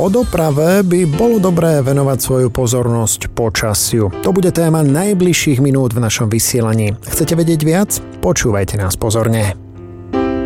Po doprave by bolo dobré venovať svoju pozornosť počasiu. To bude téma najbližších minút v našom vysielaní. Chcete vedieť viac? Počúvajte nás pozorne.